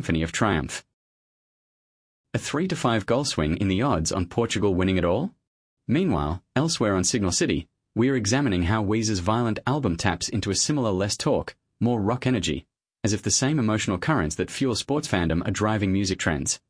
symphony of triumph. A 3-5 goal swing in the odds on Portugal winning it all? Meanwhile, elsewhere on Signal City, we are examining how Weezer's violent album taps into a similar less talk, more rock energy, as if the same emotional currents that fuel sports fandom are driving music trends.